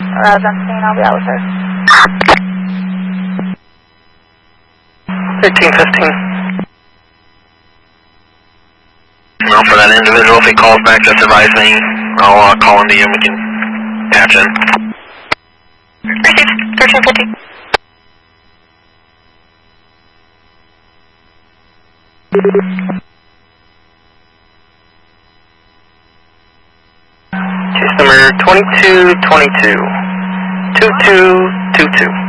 Arrives on scene, I'll be out with her. 1315. Well, for that individual, if he calls back, just advise me. I'll call into you and we can patch in. Received. 1350. Case number 2222. 2222.